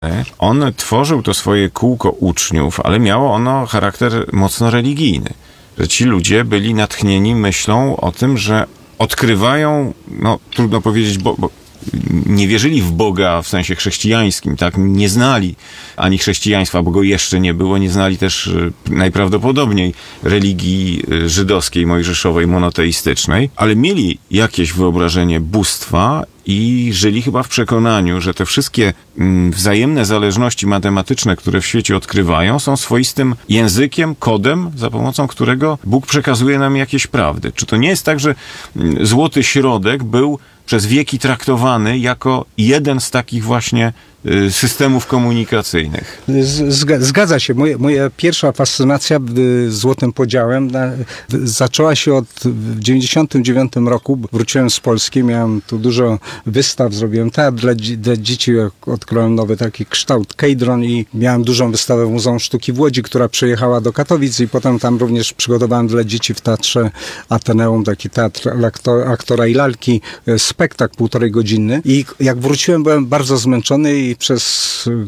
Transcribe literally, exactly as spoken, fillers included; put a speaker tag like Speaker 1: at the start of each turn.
Speaker 1: On tworzył to swoje kółko uczniów, ale miało ono charakter mocno religijny. Że ci ludzie byli natchnieni myślą o tym, że odkrywają, no trudno powiedzieć, bo, bo nie wierzyli w Boga w sensie chrześcijańskim, tak? Nie znali ani chrześcijaństwa, bo go jeszcze nie było, nie znali też najprawdopodobniej religii żydowskiej, mojżeszowej, monoteistycznej, ale mieli jakieś wyobrażenie bóstwa i żyli chyba w przekonaniu, że te wszystkie wzajemne zależności matematyczne, które w świecie odkrywają, są swoistym językiem, kodem, za pomocą którego Bóg przekazuje nam jakieś prawdy. Czy to nie jest tak, że złoty środek był przez wieki traktowany jako jeden z takich właśnie systemów komunikacyjnych?
Speaker 2: Zgadza się. Moje, moja pierwsza fascynacja złotym podziałem na, zaczęła się od w dziewięćdziesiątym dziewiątym roku. Wróciłem z Polski, miałem tu dużo wystaw, zrobiłem teatr dla, dla dzieci, odkryłem nowy taki kształt Kejdron i miałem dużą wystawę w Muzeum Sztuki w Łodzi, która przyjechała do Katowic i potem tam również przygotowałem dla dzieci w Teatrze Ateneum taki teatr aktora i lalki, spektakl półtorej godzinny i jak wróciłem, byłem bardzo zmęczony i przez